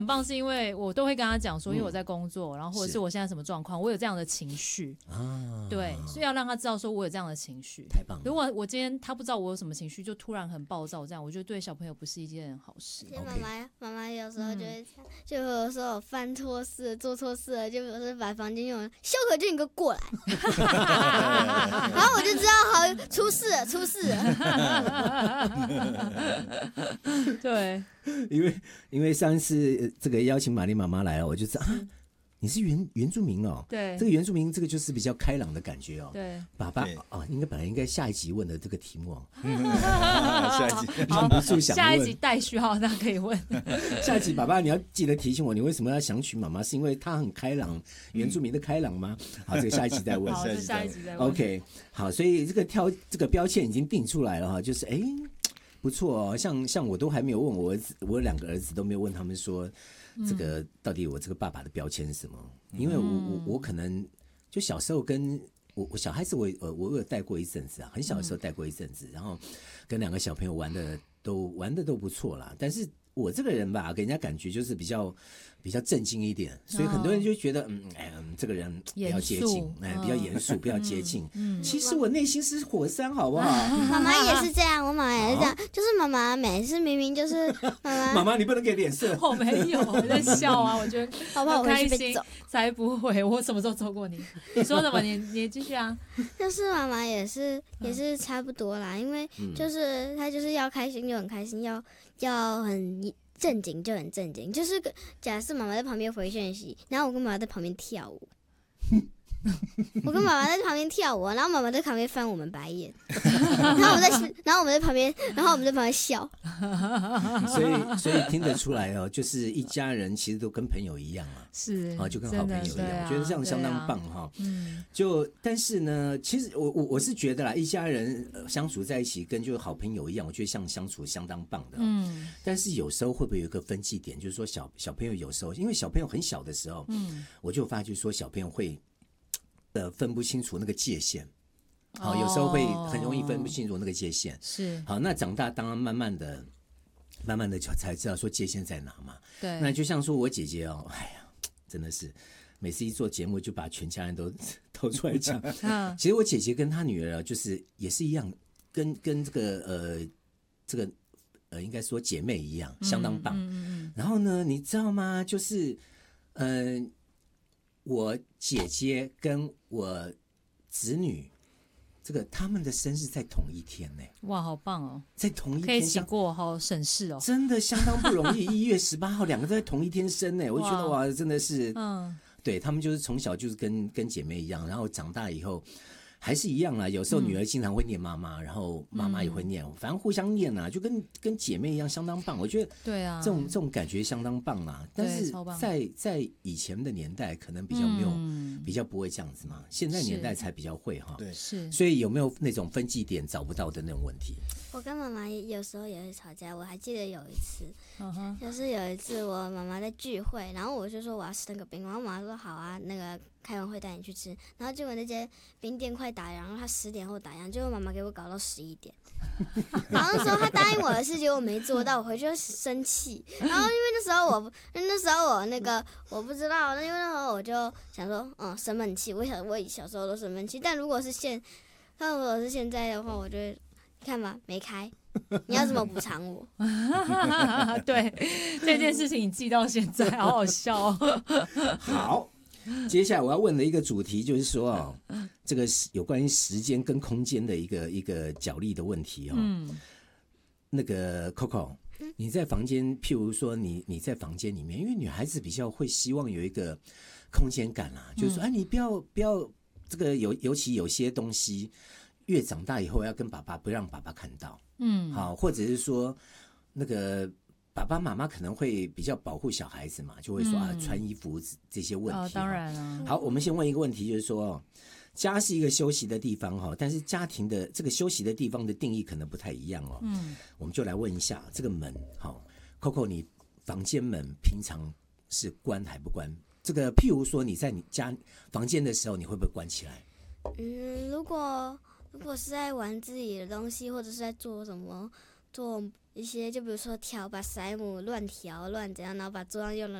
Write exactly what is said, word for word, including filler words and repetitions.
很棒，是因为我都会跟他讲说，因为我在工作，然后或者是我现在什么状况，我有这样的情绪啊，对，所以要让他知道说我有这样的情绪。 太棒了！ 如果我今天他不知道我有什么情绪，就突然很暴躁，这样我觉得对小朋友不是一件好事。 其实妈妈妈妈有时候就会这样，就有时候我犯错事、做错事了，就比如说把房间用了，修可就你给我过来，然后我就知道好出事了，出事了。 对。 因为因为上一次这个邀请玛丽妈妈来了，我就知道、啊、你是原原住民哦。 对， 这个原住民这个就是比较开朗的感觉哦。 对， 爸爸哦，应该本来应该下一集问的这个题目哦， 下一集忍不住想问。 下一集待续号，那可以问。 下一集爸爸你要记得提醒我，你为什么要想娶妈妈？是因为她很开朗，原住民的开朗吗？好，这个下一集再问。 好，下一集再问。 OK， 好，所以这个挑这个标签已经定出来了哈，就是哎。不错哦，像像我都还没有问我儿子，我两个儿子都没有问他们说，这个到底我这个爸爸的标签是什么？因为我我我可能就小时候跟我我小孩子我呃我有带过一阵子啊，很小的时候带过一阵子，然后跟两个小朋友玩的都玩的都不错啦，但是我这个人吧，给人家感觉就是比较比较正经一点，所以很多人就觉得，嗯，哎，这个人不要接近，哎，比较严肃，不要接近。嗯，其实我内心是火山，好不好？ 妈妈也是这样，我妈妈也是这样，就是妈妈每次明明就是妈妈， 妈妈你不能给脸色。 我没有，我在笑啊，我觉得好不好？我开心才不会，我什么时候揍过你？你说什么？你你继续啊。 就是妈妈也是也是差不多啦，因为就是她就是要开心就很开心，要要很。正经就很正经，就是假设妈妈在旁边回讯息，然后我跟妈妈在旁边跳舞，我跟妈妈在旁边跳舞，然后妈妈在旁边翻我们白眼，然后我在，然后我们在旁边，然后我们在旁边笑， 所以所以听得出来哦，就是一家人其实都跟朋友一样啊， 是啊，就跟好朋友一样， 啊、 我觉得这样相当棒哈、啊。 嗯， 就但是呢，其实我我我是觉得啦，一家人相处在一起跟就好朋友一样，我觉得像相处相当棒的、啊。嗯，但是有时候会不会有一个分际点，就是说小小朋友有时候，因为小朋友很小的时候，嗯，我就发觉说小朋友会。呃，分不清楚那个界限，好，有时候会很容易分不清楚那个界限。 是， 好，那长大当然慢慢的、慢慢的就才知道说界限在哪嘛。 对， 那就像说我姐姐哦，哎呀，真的是每次一做节目就把全家人都偷出来讲。嗯，其实我姐姐跟她女儿就是也是一样，跟跟这个呃这个呃应该说姐妹一样，相当棒。嗯嗯嗯。然后呢，你知道吗？就是嗯。呃我姐姐跟我子女，这个他们的生日在同一天呢。 哇，好棒哦！ 在同一天可以一起过，好省事哦。 真的相当不容易。一月十八号，两个都在同一天生呢，我觉得哇，真的是，嗯，对他们就是从小就是跟跟姐妹一样，然后长大以后。还是一样啦，有时候女儿经常会念妈妈、嗯，然后妈妈也会念，反正互相念啊，就跟跟姐妹一样，相当棒。我觉得，对啊，这种这种感觉相当棒啊。但是在在以前的年代，可能比较没有、嗯，比较不会这样子嘛。现在年代才比较会哈。对，是。所以有没有那种分际点找不到的那种问题？ 我跟妈妈有时候也会吵架。我还记得有一次，嗯、就是有一次我妈妈在聚会，然后我就说我要吃那个冰，然后妈妈说好啊，那个。开完会带你去吃，然后结果那间冰店快打烊，然后他十点后打烊，结果妈妈给我搞到十一点。然后那时候他答应我的事，结果没做到，我回去就生气。然后因为那时候我，因为那时候我那个我不知道，因为那时候我就想说，嗯，生闷气。我小我小时候都生闷气，但如果是现，但如果是现在的话，我就会看吧，没开。你要怎么补偿我？ 对这件事情你记到现在，好好笑哦。 好。接下来我要问的一个主题就是说哦，这个有关于时间跟空间的一个一个角力的问题哦。嗯，那个 Coco， 你在房间，譬如说你你在房间里面，因为女孩子比较会希望有一个空间感啦、啊，就是说，哎、嗯，你不要不要这个尤尤其有些东西越长大以后要跟爸爸不让爸爸看到，嗯，好，或者是说那个。爸爸妈妈可能会比较保护小孩子嘛，就会说、嗯、啊，穿衣服这些问题、哦。 当然了。 好，我们先问一个问题，就是说，家是一个休息的地方哈，但是家庭的这个休息的地方的定义可能不太一样哦。嗯，我们就来问一下这个门，好 ，Coco， 你房间门平常是关还不关？这个譬如说你在你家房间的时候，你会不会关起来？ 嗯，如果如果是在玩自己的东西，或者是在做什么做一些，就比如说调把塞姆乱调乱怎样，然后把桌上用的